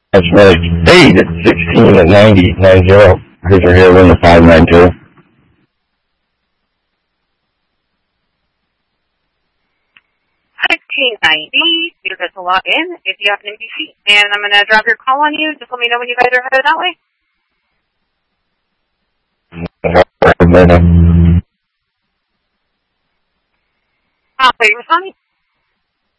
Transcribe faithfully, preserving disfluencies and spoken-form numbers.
That's right. Hey, it's sixteen at ninety, nine zero. Here's your here, win the five nine two. sixteen ninety, you're good to log in if you have an M P C. And I'm going to drop your call on you. Just let me know when you guys are headed that way. I'll play with Sonny.